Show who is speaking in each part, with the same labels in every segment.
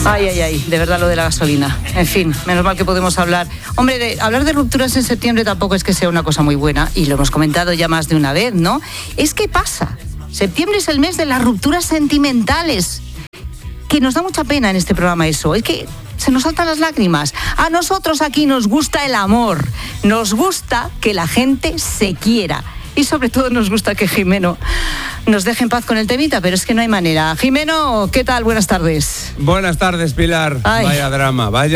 Speaker 1: Ay, de verdad lo de la gasolina. En fin, menos mal que podemos hablar. Hombre, hablar de rupturas en septiembre tampoco es que sea una cosa muy buena, y lo hemos comentado ya más de una vez, ¿no? Es que pasa. Septiembre es el mes de las rupturas sentimentales. Que nos da mucha pena en este programa eso. Es que se nos saltan las lágrimas. A nosotros aquí nos gusta el amor. Nos gusta que la gente se quiera. Y sobre todo nos gusta que Jimeno nos deje en paz con el temita, pero es que no hay manera. Jimeno, ¿qué tal? Buenas tardes.
Speaker 2: Buenas tardes, Pilar.
Speaker 1: Ay,
Speaker 2: vaya drama. ¿Cuál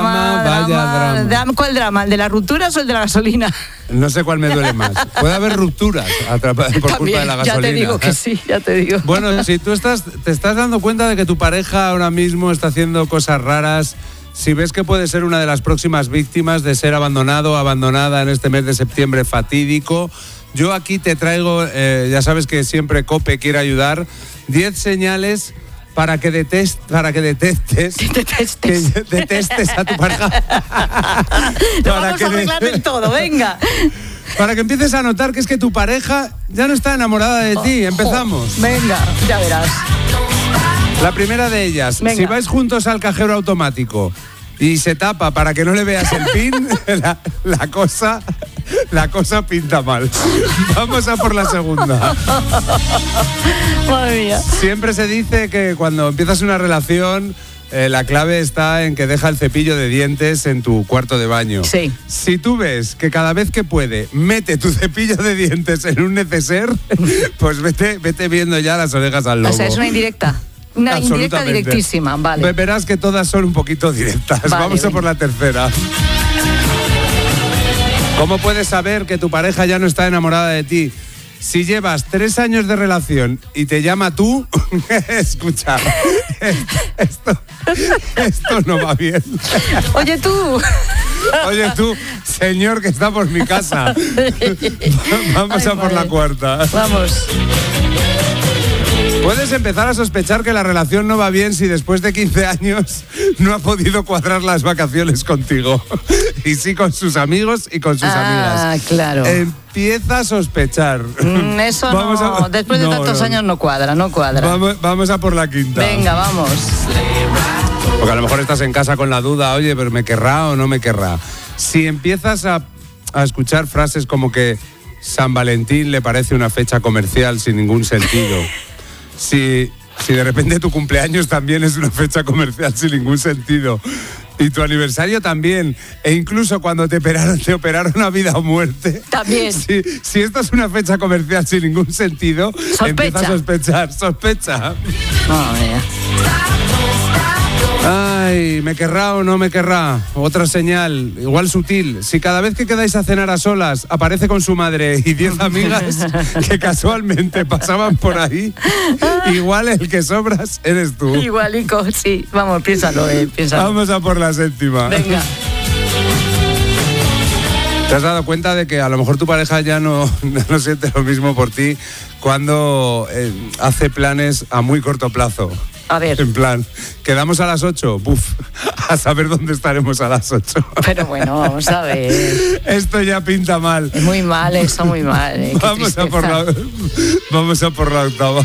Speaker 1: drama? ¿El de las rupturas o el de la gasolina?
Speaker 2: No sé cuál me duele más. Puede haber rupturas por culpa de la gasolina.
Speaker 1: Ya te digo que sí, ya te digo.
Speaker 2: Bueno, si tú te estás dando cuenta de que tu pareja ahora mismo está haciendo cosas raras, si ves que puede ser una de las próximas víctimas de ser abandonado o abandonada en este mes de septiembre fatídico, yo aquí te traigo, ya sabes que siempre COPE quiere ayudar, 10 señales para que detestes a tu pareja.
Speaker 1: Lo vamos a arreglar del todo, venga.
Speaker 2: Para que empieces a notar que es que tu pareja ya no está enamorada de ti. Empezamos.
Speaker 1: Venga, ya verás.
Speaker 2: La primera de ellas,
Speaker 1: venga.
Speaker 2: Si vais juntos al cajero automático y se tapa para que no le veas el PIN, la cosa pinta mal. Vamos a por la segunda.
Speaker 1: Madre mía.
Speaker 2: Siempre se dice que cuando empiezas una relación, la clave está en que deja el cepillo de dientes en tu cuarto de baño.
Speaker 1: Sí.
Speaker 2: Si tú ves que cada vez que puede mete tu cepillo de dientes en un neceser, pues vete viendo ya las orejas al lobo.
Speaker 1: O sea, es una indirecta. Una indirecta directísima, vale.
Speaker 2: Verás que todas son un poquito directas.
Speaker 1: Vale,
Speaker 2: Vamos a por la tercera. ¿Cómo puedes saber que tu pareja ya no está enamorada de ti? Si llevas 3 años de relación y te llama tú, escucha, esto no va bien.
Speaker 1: Oye tú,
Speaker 2: señor que está por mi casa. Vamos a por la cuarta.
Speaker 1: Vamos.
Speaker 2: Puedes empezar a sospechar que la relación no va bien si después de 15 años no ha podido cuadrar las vacaciones contigo. Y sí con sus amigos y con sus amigas.
Speaker 1: Ah, claro.
Speaker 2: Empieza a sospechar.
Speaker 1: Eso después de tantos años no cuadra.
Speaker 2: Vamos a por la quinta.
Speaker 1: Venga, vamos.
Speaker 2: Porque a lo mejor estás en casa con la duda, oye, pero ¿me querrá o no me querrá? Si empiezas a escuchar frases como que San Valentín le parece una fecha comercial sin ningún sentido. Si de repente tu cumpleaños también es una fecha comercial sin ningún sentido, y tu aniversario también, e incluso cuando te operaron a vida o muerte,
Speaker 1: también.
Speaker 2: Si esto es una fecha comercial sin ningún sentido, empieza a sospecha. Ay, ¿me querrá o no me querrá? Otra señal, igual sutil. Si cada vez que quedáis a cenar a solas aparece con su madre y 10 amigas que casualmente pasaban por ahí, igual el que sobras eres tú.
Speaker 1: Igualico, sí. Vamos, piénsalo.
Speaker 2: Vamos a por la séptima.
Speaker 1: Venga.
Speaker 2: ¿Te has dado cuenta de que a lo mejor tu pareja ya no siente lo mismo por ti cuando hace planes a muy corto plazo?
Speaker 1: A ver.
Speaker 2: En plan, quedamos a las 8, a saber dónde estaremos a las 8.
Speaker 1: Pero bueno, vamos a ver.
Speaker 2: Esto ya pinta mal.
Speaker 1: Es muy mal, eso muy mal.
Speaker 2: Vamos a por la octava.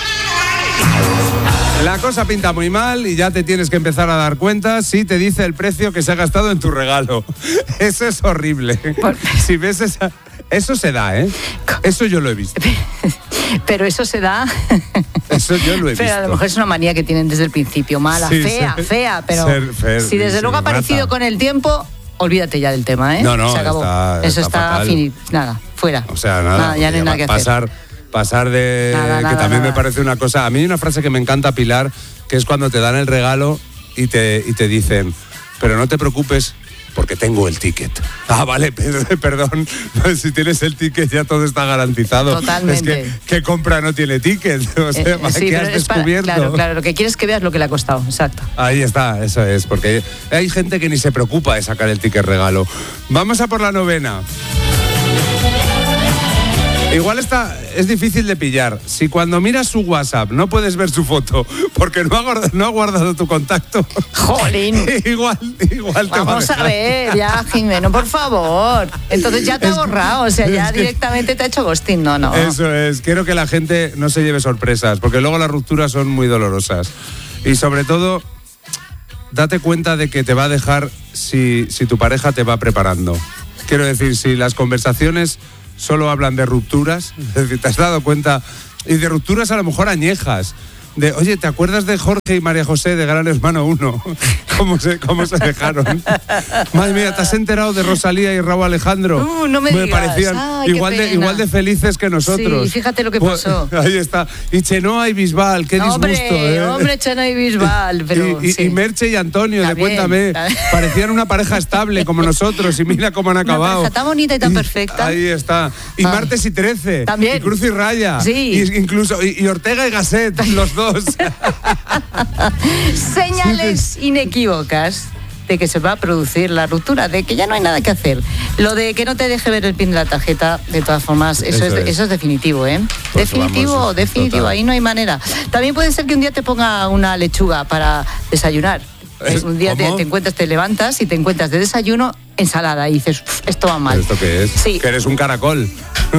Speaker 2: La cosa pinta muy mal y ya te tienes que empezar a dar cuenta si te dice el precio que se ha gastado en tu regalo. Eso es horrible. Si ves eso se da, ¿eh? Eso yo lo he visto.
Speaker 1: Pero eso se da.
Speaker 2: Eso yo lo he visto.
Speaker 1: Pero a lo mejor es una manía que tienen desde el principio. Mala,
Speaker 2: sí,
Speaker 1: fea. Pero si desde luego ha aparecido con el tiempo, olvídate ya del tema, ¿eh?
Speaker 2: No,
Speaker 1: se acabó.
Speaker 2: Eso
Speaker 1: está nada, fuera.
Speaker 2: O sea, nada
Speaker 1: ya no hay nada que hacer.
Speaker 2: Pasar de... que también me parece una cosa... A mí hay una frase que me encanta, Pilar, que es cuando te dan el regalo y te dicen, pero no te preocupes porque tengo el ticket. Ah, vale, perdón. Si tienes el ticket ya todo está garantizado.
Speaker 1: Totalmente.
Speaker 2: Es que ¿qué compra no tiene ticket? O sea, ¿qué has descubierto?
Speaker 1: Claro, lo que quieres es que veas lo que le ha costado, exacto.
Speaker 2: Ahí está, eso es, porque hay gente que ni se preocupa de sacar el ticket regalo. Vamos a por la novena. Igual es difícil de pillar. Si cuando miras su WhatsApp no puedes ver su foto porque no ha guardado tu contacto.
Speaker 1: ¡Jolín!
Speaker 2: igual te va a dejar.
Speaker 1: Vamos a ver, ya, Jimeno, por favor. Entonces ya te ha borrado, o sea, ya directamente te ha hecho ghosting, no.
Speaker 2: Eso es, quiero que la gente no se lleve sorpresas, porque luego las rupturas son muy dolorosas. Y sobre todo, date cuenta de que te va a dejar si tu pareja te va preparando. Quiero decir, si las conversaciones solo hablan de rupturas, es decir, te has dado cuenta, y de rupturas a lo mejor añejas, de, oye, ¿te acuerdas de Jorge y María José de Gran Hermano 1? ¿Cómo se dejaron? Madre mía, ¿te has enterado de Rosalía y Raúl Alejandro?
Speaker 1: No me digas.
Speaker 2: Parecían igual de felices que nosotros.
Speaker 1: Sí, fíjate lo que pasó.
Speaker 2: Ahí está. Y Chenoa y Bisbal, qué disgusto.
Speaker 1: Hombre, Chenoa y Bisbal. Pero,
Speaker 2: y Merche y Antonio,
Speaker 1: también,
Speaker 2: de Cuéntame. Parecían una pareja estable como nosotros y mira cómo han acabado.
Speaker 1: Una pareja tan bonita y tan perfecta.
Speaker 2: Ahí está. Y Martes y 13.
Speaker 1: También.
Speaker 2: Y Cruz y Raya.
Speaker 1: Sí.
Speaker 2: Y Ortega y Gasset, los dos.
Speaker 1: Señales inequívocas de que se va a producir la ruptura, de que ya no hay nada que hacer. Lo de que no te deje ver el pin de la tarjeta, de todas formas, eso es definitivo, ¿eh? Pues definitivo, total. Ahí no hay manera. También puede ser que un día te ponga una lechuga para desayunar. Un día te encuentras, te levantas y te encuentras de desayuno ensalada y dices, esto va mal.
Speaker 2: ¿Esto qué es?
Speaker 1: Sí.
Speaker 2: ¿Que eres un caracol?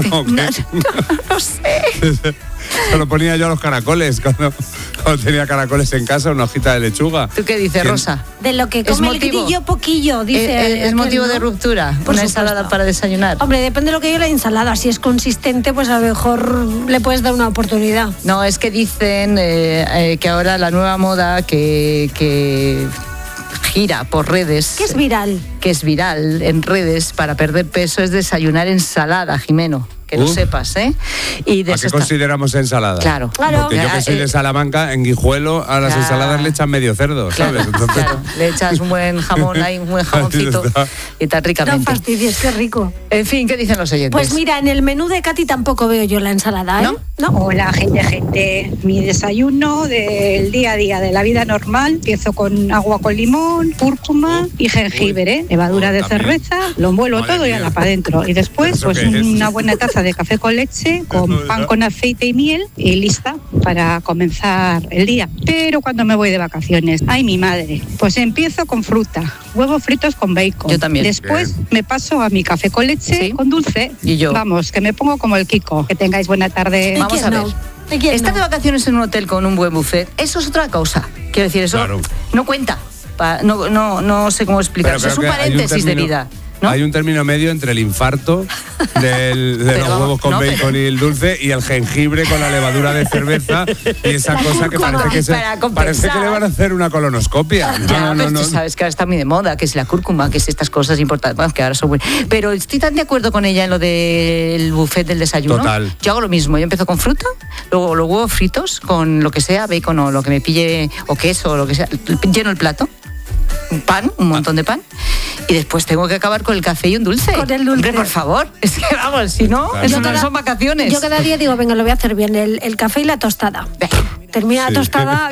Speaker 1: No sé.
Speaker 2: Se lo ponía yo a los caracoles cuando tenía caracoles en casa, una hojita de lechuga.
Speaker 1: ¿Tú qué dices, Rosa?
Speaker 3: De lo que come el grillo poquillo, dice.
Speaker 1: ¿Es motivo de ruptura? Una ensalada para desayunar.
Speaker 3: Hombre, depende de lo que yo la ensalada. Si es consistente, pues a lo mejor le puedes dar una oportunidad.
Speaker 1: No, es que dicen que ahora la nueva moda que gira por redes.
Speaker 3: ¿Qué es viral?
Speaker 1: Que es viral en redes para perder peso es desayunar ensalada, Jimeno. Que lo sepas, ¿eh? Y de
Speaker 2: ¿A qué consideramos ensalada?
Speaker 1: Claro.
Speaker 2: Porque yo que soy de Salamanca, en Guijuelo a las ensaladas le echan medio cerdo, ¿sabes? Entonces...
Speaker 1: Claro, le echas un buen jamón ahí, un buen jamoncito y tan ricamente.
Speaker 3: No fastidies, qué rico.
Speaker 1: En fin, ¿qué dicen los oyentes?
Speaker 3: Pues mira, en el menú de Katy tampoco veo yo la ensalada, ¿eh?
Speaker 1: ¿No?
Speaker 4: Hola, gente. Mi desayuno del día a día, de la vida normal, empiezo con agua con limón, cúrcuma y jengibre, levadura de cerveza, lo envuelvo todo y ala para adentro. Y después, pues una buena taza de café con leche, con pan con aceite y miel y lista para comenzar el día. Pero cuando me voy de vacaciones, ay, mi madre, pues empiezo con fruta, huevos fritos con bacon.
Speaker 1: Yo también.
Speaker 4: Después me paso a mi café con leche con dulce.
Speaker 1: Y yo.
Speaker 4: Vamos, que me pongo como el Kiko. Que tengáis buena tarde.
Speaker 1: Vamos a ver. Estar de vacaciones en un hotel con un buen buffet, eso es otra cosa. Quiero decir, eso no cuenta. No sé cómo explicar. Eso es un paréntesis de vida. ¿No?
Speaker 2: Hay un término medio entre el infarto de los huevos con bacon y el dulce y el jengibre con la levadura de cerveza y esa cosa que parece que le van a hacer una colonoscopia.
Speaker 1: Tú sabes que ahora está muy de moda, que es la cúrcuma, que es estas cosas importantes, bueno, que ahora son buenas. Pero estoy tan de acuerdo con ella en lo del buffet del desayuno.
Speaker 2: Total.
Speaker 1: Yo hago lo mismo, yo empiezo con fruta, luego los huevos fritos con lo que sea, bacon o lo que me pille, o queso o lo que sea, lleno el plato. Un montón de pan, y después tengo que acabar con el café y un dulce.
Speaker 3: Con el dulce.
Speaker 1: Hombre, por favor, es que vamos, si no, eso no son vacaciones.
Speaker 3: Yo cada día digo, venga, lo voy a hacer bien, el café y la tostada. Termina la tostada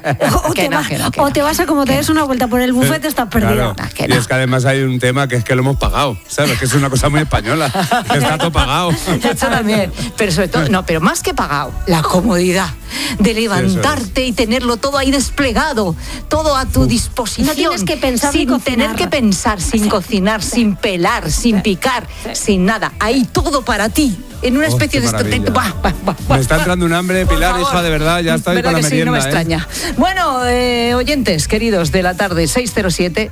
Speaker 3: o te vas a como te des una vuelta por el buffet, estás perdido.
Speaker 2: Claro. Y es que además hay un tema que es que lo hemos pagado, ¿sabes? Que es una cosa muy española, que está todo pagado.
Speaker 1: Eso también, pero sobre todo, pero más que pagado, la comodidad de levantarte y tenerlo todo ahí desplegado, todo a tu disposición.
Speaker 3: No tienes que pensar
Speaker 1: sin tener que pensar, sin cocinar, sin pelar, sin picar, sin nada. Ahí todo para ti. En una especie de...
Speaker 2: Me está entrando un hambre, Pilar, hija, de verdad, ya estoy con la merienda.
Speaker 1: Sí, no me extraña. Bueno, oyentes queridos de la tarde, 607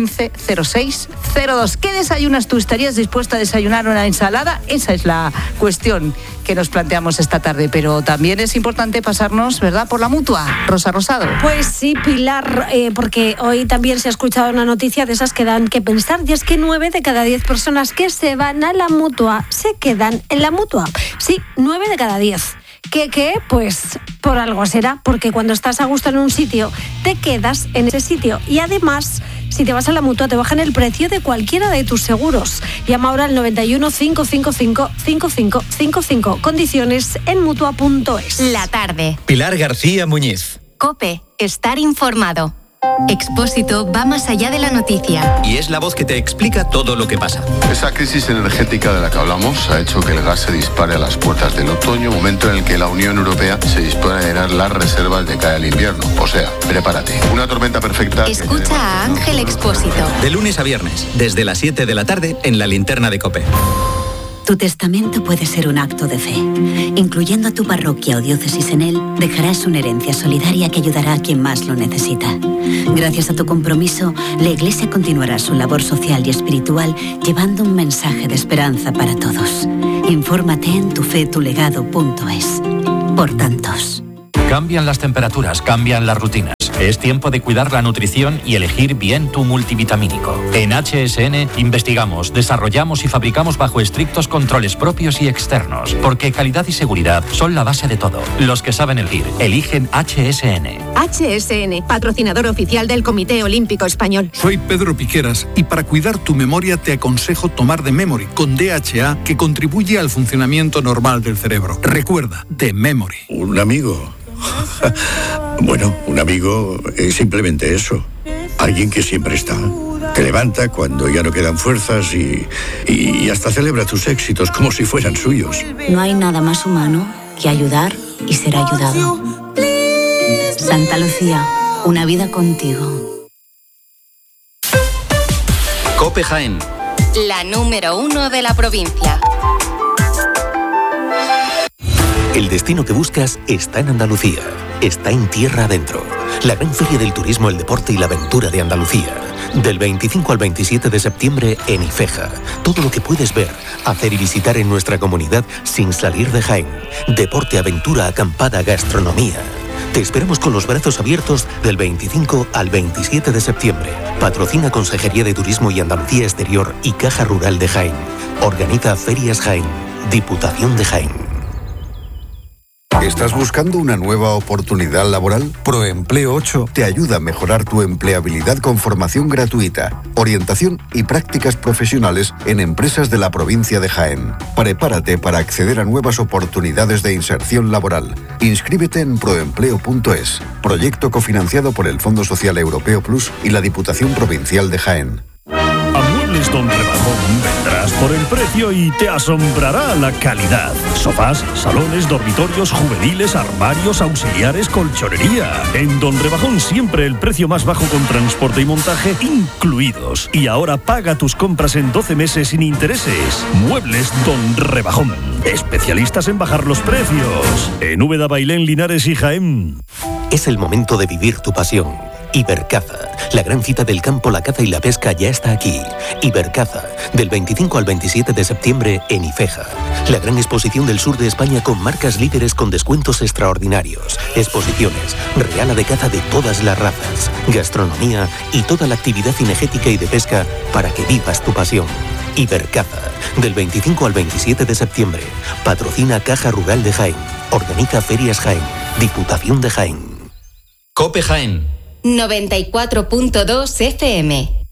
Speaker 1: 150602. ¿Qué desayunas tú? ¿Estarías dispuesta a desayunar una ensalada? Esa es la cuestión que nos planteamos esta tarde, pero también es importante pasarnos, ¿verdad?, por la Mutua. Rosa Rosado.
Speaker 3: Pues sí, Pilar, porque hoy también se ha escuchado una noticia de esas que dan que pensar, y es que 9 de cada 10 personas que se van a la Mutua se quedan en la Mutua. Sí, 9 de cada 10. ¿Qué? Pues por algo será, porque cuando estás a gusto en un sitio, te quedas en ese sitio. Y además, si te vas a la Mutua, te bajan el precio de cualquiera de tus seguros. Llama ahora al 91 555 5555. Condiciones en Mutua.es.
Speaker 5: La tarde.
Speaker 6: Pilar García Muñiz.
Speaker 5: COPE. Estar informado. Expósito va más allá de la noticia.
Speaker 6: Y es la voz que te explica todo lo que pasa.
Speaker 7: Esa crisis energética de la que hablamos ha hecho que el gas se dispare a las puertas del otoño, momento en el que la Unión Europea se dispone a llenar las reservas de cara al invierno. O sea, prepárate. Una tormenta perfecta.
Speaker 5: Escucha a Ángel Expósito.
Speaker 6: De lunes a viernes, desde las 7 de la tarde, en la linterna de COPE.
Speaker 8: Tu testamento puede ser un acto de fe. Incluyendo a tu parroquia o diócesis en él, dejarás una herencia solidaria que ayudará a quien más lo necesita. Gracias a tu compromiso, la Iglesia continuará su labor social y espiritual llevando un mensaje de esperanza para todos. Infórmate en tufetulegado.es. Por tantos.
Speaker 9: Cambian las temperaturas, cambian las rutinas. Es tiempo de cuidar la nutrición y elegir bien tu multivitamínico. En HSN investigamos, desarrollamos y fabricamos bajo estrictos controles propios y externos, porque calidad y seguridad son la base de todo. Los que saben elegir, eligen HSN.
Speaker 10: HSN, patrocinador oficial del Comité Olímpico Español.
Speaker 11: Soy Pedro Piqueras y para cuidar tu memoria te aconsejo tomar The Memory con DHA, que contribuye al funcionamiento normal del cerebro. Recuerda, The Memory.
Speaker 12: Un amigo. Bueno, un amigo es simplemente eso. Alguien que siempre está. Te levanta cuando ya no quedan fuerzas y hasta celebra tus éxitos como si fueran suyos.
Speaker 8: No hay nada más humano que ayudar y ser ayudado. Santa Lucía, una vida contigo.
Speaker 6: COPE Jaén.
Speaker 5: La número 1 de la provincia.
Speaker 13: El destino que buscas está en Andalucía, está en tierra adentro. La gran feria del turismo, el deporte y la aventura de Andalucía. Del 25 al 27 de septiembre en Ifeja. Todo lo que puedes ver, hacer y visitar en nuestra comunidad sin salir de Jaén. Deporte, aventura, acampada, gastronomía. Te esperamos con los brazos abiertos del 25 al 27 de septiembre. Patrocina Consejería de Turismo y Andalucía Exterior y Caja Rural de Jaén. Organiza Ferias Jaén. Diputación de Jaén.
Speaker 14: ¿Estás buscando una nueva oportunidad laboral? Proempleo 8 te ayuda a mejorar tu empleabilidad con formación gratuita, orientación y prácticas profesionales en empresas de la provincia de Jaén. Prepárate para acceder a nuevas oportunidades de inserción laboral. Inscríbete en proempleo.es, proyecto cofinanciado por el Fondo Social Europeo Plus y la Diputación Provincial de Jaén.
Speaker 15: A Muebles Don Rebajón vendrás por el precio y te asombrará la calidad. Sofás, salones, dormitorios, juveniles, armarios, auxiliares, colchonería. En Don Rebajón siempre el precio más bajo con transporte y montaje incluidos. Y ahora paga tus compras en 12 meses sin intereses. Muebles Don Rebajón. Especialistas en bajar los precios. En Úbeda, Bailén, Linares y Jaén.
Speaker 13: Es el momento de vivir tu pasión. Ibercaza, la gran cita del campo, la caza y la pesca ya está aquí. Ibercaza, del 25 al 27 de septiembre en Ifeja. La gran exposición del sur de España con marcas líderes con descuentos extraordinarios. Exposiciones, reala de caza de todas las razas, gastronomía y toda la actividad cinegética y de pesca para que vivas tu pasión. Ibercaza, del 25 al 27 de septiembre. Patrocina Caja Rural de Jaén. Organiza Ferias Jaén. Diputación de Jaén.
Speaker 6: COPE Jaén.
Speaker 5: 94.2 FM.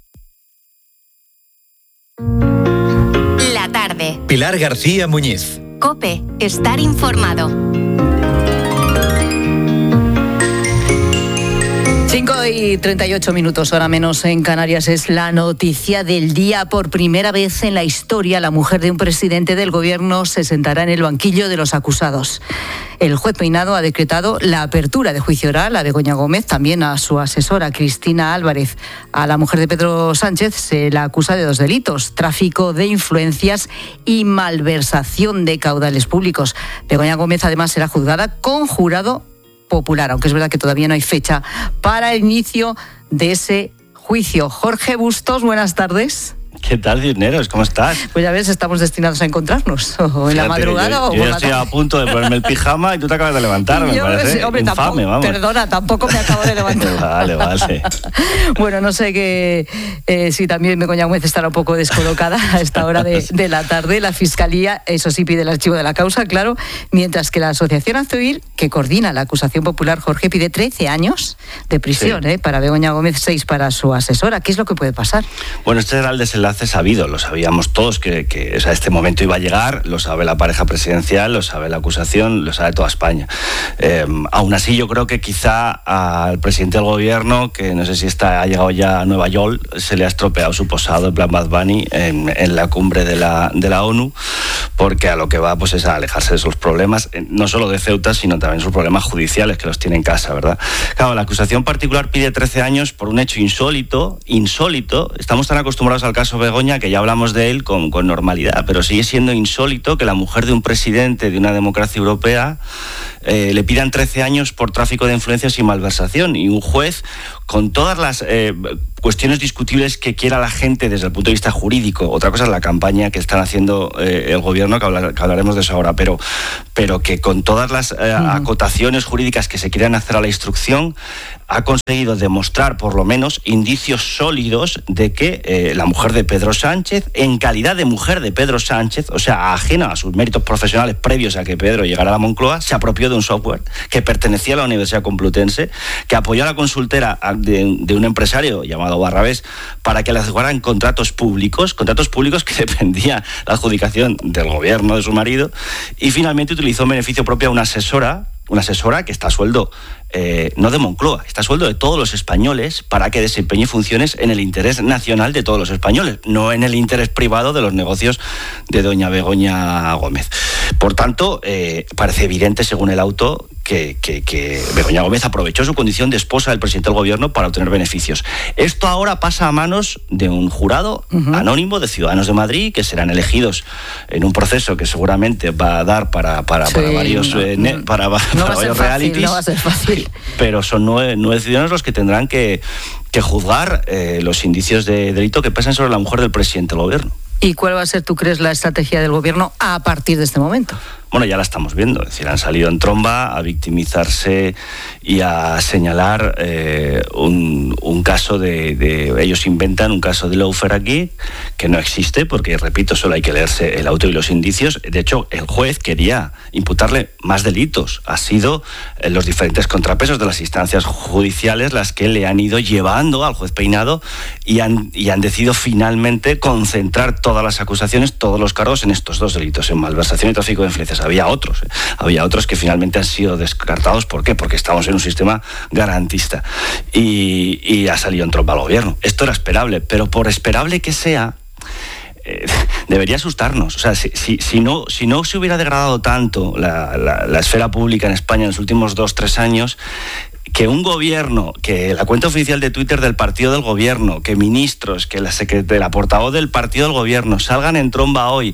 Speaker 5: La tarde.
Speaker 6: Pilar García Muñiz.
Speaker 5: COPE. Estar informado.
Speaker 1: 5:38, hora menos en Canarias. Es la noticia del día. Por primera vez en la historia, la mujer de un presidente del gobierno se sentará en el banquillo de los acusados. El juez Peinado ha decretado la apertura de juicio oral a Begoña Gómez, también a su asesora Cristina Álvarez. A la mujer de Pedro Sánchez se la acusa de 2 delitos: tráfico de influencias y malversación de caudales públicos. Begoña Gómez además será juzgada con jurado popular, aunque es verdad que todavía no hay fecha para el inicio de ese juicio. Jorge Bustos, buenas tardes.
Speaker 16: ¿Qué tal, Cisneros? ¿Cómo estás?
Speaker 1: Pues ya ves, estamos destinados a encontrarnos, o en la madrugada o por la tarde.
Speaker 16: Yo estoy a punto de ponerme el pijama y tú te acabas de levantar, me parece
Speaker 1: hombre,
Speaker 16: infame,
Speaker 1: tampoco,
Speaker 16: vamos.
Speaker 1: Perdona, tampoco me acabo de levantar.
Speaker 16: Vale.
Speaker 1: Bueno, no sé si también Begoña Gómez estará un poco descolocada a esta hora de la tarde. La Fiscalía, eso sí, pide el archivo de la causa, claro, mientras que la Asociación Azul, que coordina la acusación popular, Jorge, pide 13 años de prisión, sí, para Begoña Gómez, 6 para su asesora. ¿Qué es lo que puede pasar?
Speaker 16: Bueno, este era el desenlace sabido, lo sabíamos todos que este momento iba a llegar, lo sabe la pareja presidencial, lo sabe la acusación, lo sabe toda España. Aún así, yo creo que quizá al presidente del gobierno, que no sé si ha llegado ya a Nueva York, se le ha estropeado su posado en plan Bad Bunny en la cumbre de la ONU, porque a lo que va pues es a alejarse de esos problemas, no solo de Ceuta, sino también sus problemas judiciales que los tiene en casa, ¿verdad? Claro, la acusación particular pide 13 años por un hecho insólito. Estamos tan acostumbrados al caso Begoña, que ya hablamos de él con normalidad, pero sigue siendo insólito que la mujer de un presidente de una democracia europea le pidan 13 años por tráfico de influencias y malversación, y un juez, con todas las cuestiones discutibles que quiera la gente desde el punto de vista jurídico. Otra cosa es la campaña que están haciendo el gobierno, que hablaremos de eso ahora, pero que con todas las acotaciones jurídicas que se quieran hacer a la instrucción, ha conseguido demostrar por lo menos indicios sólidos de que la mujer de Pedro Sánchez, en calidad de mujer de Pedro Sánchez, o sea, ajena a sus méritos profesionales previos a que Pedro llegara a la Moncloa, se apropió de un software que pertenecía a la Universidad Complutense, que apoyó a la consultera de un empresario llamado Barrabés para que le adjudicaran contratos públicos que dependía la adjudicación del gobierno de su marido, y finalmente utilizó en beneficio propio a una asesora que está a sueldo no de Moncloa, está a sueldo de todos los españoles, para que desempeñe funciones en el interés nacional de todos los españoles, no en el interés privado de los negocios de doña Begoña Gómez. Por tanto, parece evidente, según el auto, que Begoña Gómez aprovechó su condición de esposa del presidente del gobierno para obtener beneficios. Esto ahora pasa a manos de un jurado anónimo de ciudadanos de Madrid, que serán elegidos en un proceso que seguramente va a dar para varios varios realities.
Speaker 1: No va a ser fácil.
Speaker 16: Pero son nueve ciudadanos los que tendrán que juzgar los indicios de delito que pesan sobre la mujer del presidente del gobierno.
Speaker 1: ¿Y cuál va a ser, tú crees, la estrategia del gobierno a partir de este momento?
Speaker 16: Bueno, ya la estamos viendo, es decir, han salido en tromba a victimizarse y a señalar un caso de ellos inventan un caso de lawfare aquí, que no existe, porque, repito, solo hay que leerse el auto y los indicios. De hecho, el juez quería imputarle más delitos. Ha sido los diferentes contrapesos de las instancias judiciales las que le han ido llevando al juez Peinado y han decidido finalmente concentrar todas las acusaciones, todos los cargos en estos dos delitos, en malversación y tráfico de influencias. Había otros que finalmente han sido descartados. ¿Por qué? Porque estamos en un sistema garantista y ha salido en tromba al gobierno. Esto era esperable, pero por esperable que sea, debería asustarnos. O sea, si no se hubiera degradado tanto la esfera pública en España en los últimos 2-3 años, que un gobierno, que la cuenta oficial de Twitter del partido del gobierno, que ministros, que la portavoz del partido del gobierno salgan en tromba hoy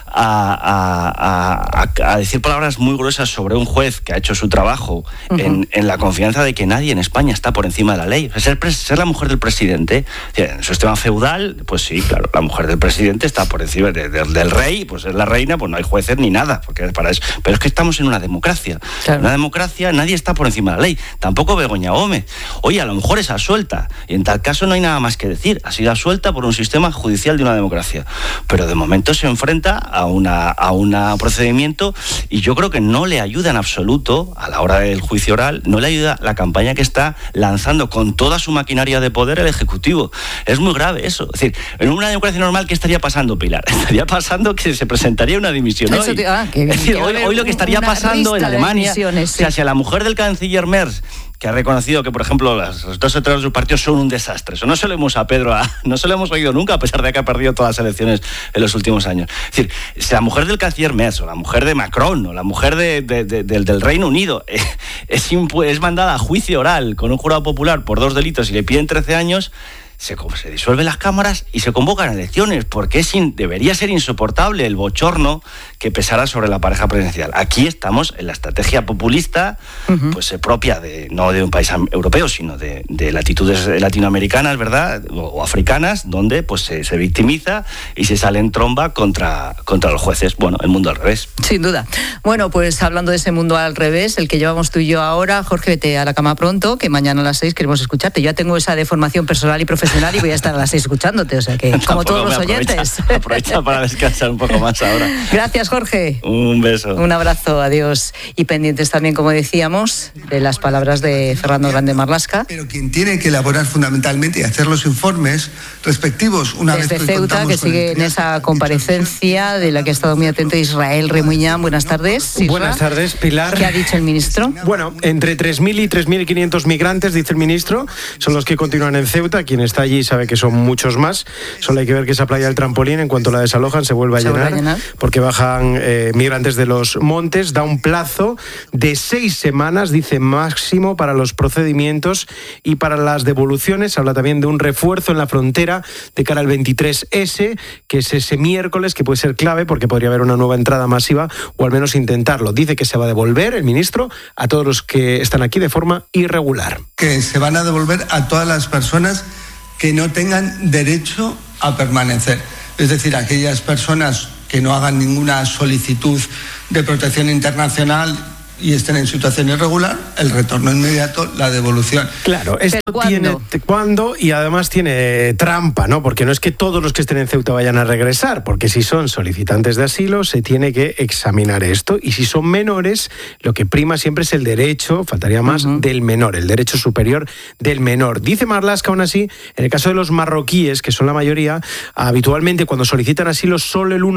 Speaker 16: a decir palabras muy gruesas sobre un juez que ha hecho su trabajo en la confianza de que nadie en España está por encima de la ley. O sea, ser la mujer del presidente, en el sistema feudal, pues sí, claro, la mujer del presidente está por encima del rey, pues es la reina, pues no hay jueces ni nada, porque es para eso. Pero es que estamos en una democracia. Claro. En una democracia nadie está por encima de la ley, tampoco Begoña Gómez. Oye, a lo mejor es absuelta, y en tal caso no hay nada más que decir, ha sido absuelta por un sistema judicial de una democracia. Pero de momento se enfrenta a un procedimiento, y yo creo que no le ayuda en absoluto a la hora del juicio oral, no le ayuda la campaña que está lanzando con toda su maquinaria de poder el Ejecutivo. Es muy grave eso. Es decir, en una democracia normal, ¿qué estaría pasando, Pilar? Estaría pasando que se presentaría una dimisión hoy. Es decir, hoy lo que estaría pasando en Alemania, o sea, si a la mujer del canciller Merz, que ha reconocido que, por ejemplo, los dos sectores de su partido son un desastre. Eso no se lo hemos no se lo hemos oído nunca, a pesar de que ha perdido todas las elecciones en los últimos años. Es decir, si la mujer del canciller Merz, o la mujer de Macron, o la mujer del Reino Unido es mandada a juicio oral con un jurado popular por 2 delitos y le piden 13 años, se disuelven las cámaras y se convocan elecciones, porque debería ser insoportable el bochorno que pesara sobre la pareja presidencial. Aquí estamos en la estrategia populista, pues propia no de un país europeo, sino de latitudes latinoamericanas, ¿verdad?, o africanas, donde pues se victimiza y se sale en tromba contra los jueces. Bueno, el mundo al revés.
Speaker 1: Sin duda. Bueno, pues hablando de ese mundo al revés, el que llevamos tú y yo ahora, Jorge, vete a la cama pronto, que mañana a las 6 queremos escucharte. Yo ya tengo esa deformación personal y profesional y voy a estar a las 6 escuchándote, o sea que como todos los oyentes.
Speaker 16: Aprovecha para descansar un poco más ahora.
Speaker 1: Gracias, Jorge.
Speaker 16: Un beso.
Speaker 1: Un abrazo, adiós. Y pendientes también, como decíamos, de las palabras de Fernando Grande Marlaska.
Speaker 17: Pero quien tiene que elaborar fundamentalmente y hacer los informes respectivos una
Speaker 1: desde
Speaker 17: vez que
Speaker 1: Ceuta, que sigue en esa comparecencia de la que ha estado muy atento Israel Remuñán. Buenas tardes. Isra.
Speaker 18: Buenas tardes, Pilar.
Speaker 1: ¿Qué ha dicho el ministro?
Speaker 18: Bueno, entre 3.000 y 3.500 migrantes, dice el ministro, son los que continúan en Ceuta. Quien está está allí sabe que son muchos más. Solo hay que ver que esa playa del Trampolín, en cuanto la desalojan, se vuelve a llenar, porque bajan migrantes de los montes. Da un plazo de 6 semanas, dice, máximo para los procedimientos y para las devoluciones. Habla también de un refuerzo en la frontera de cara al 23S, que es ese miércoles, que puede ser clave porque podría haber una nueva entrada masiva, o al menos intentarlo. Dice que se va a devolver, el ministro, a todos los que están aquí de forma irregular.
Speaker 17: Que se van a devolver a todas las personas que no tengan derecho a permanecer. Es decir, aquellas personas que no hagan ninguna solicitud de protección internacional y estén en situación irregular, el retorno inmediato, la devolución.
Speaker 18: Claro, esto tiene cuándo, y además tiene trampa, ¿no? Porque no es que todos los que estén en Ceuta vayan a regresar, porque si son solicitantes de asilo se tiene que examinar esto, y si son menores, lo que prima siempre es el derecho, faltaría más, del menor, el derecho superior del menor. Dice Marlaska, aún así, en el caso de los marroquíes, que son la mayoría, habitualmente cuando solicitan asilo solo el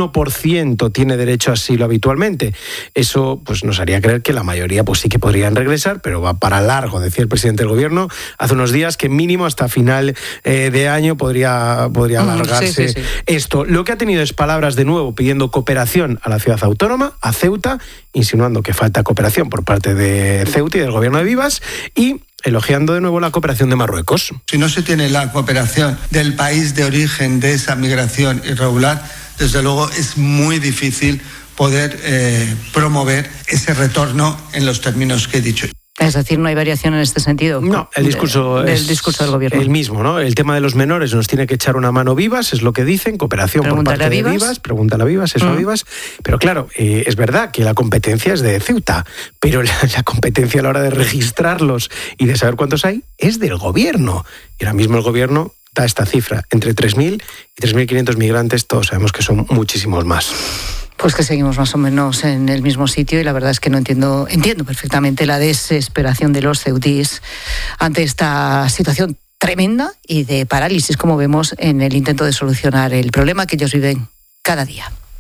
Speaker 18: 1% tiene derecho a asilo habitualmente. Eso pues nos haría creer que la mayoría pues sí que podrían regresar, pero va para largo, decía el presidente del gobierno hace unos días, que mínimo hasta final de año podría alargarse esto. Lo que ha tenido es palabras de nuevo pidiendo cooperación a la ciudad autónoma, a Ceuta, insinuando que falta cooperación por parte de Ceuta y del gobierno de Vivas, y elogiando de nuevo la cooperación de Marruecos.
Speaker 17: Si no se tiene la cooperación del país de origen de esa migración irregular, desde luego es muy difícil poder promover ese retorno en los términos que he dicho.
Speaker 1: Es decir, no hay variación en este sentido.
Speaker 18: No, el discurso es
Speaker 1: del discurso del gobierno.
Speaker 18: El mismo, ¿no? El tema de los menores nos tiene que echar una mano Vivas, es lo que dicen, cooperación por parte de Vivas. Pregúntale a Vivas, eso a Vivas. Pero claro, es verdad que la competencia es de Ceuta, pero la competencia a la hora de registrarlos y de saber cuántos hay es del gobierno. Y ahora mismo el gobierno da esta cifra, entre 3.000 y 3.500 migrantes, todos sabemos que son muchísimos más.
Speaker 1: Pues que seguimos más o menos en el mismo sitio, y la verdad es que no entiendo perfectamente la desesperación de los ceutíes ante esta situación tremenda y de parálisis, como vemos, en el intento de solucionar el problema que ellos viven cada día.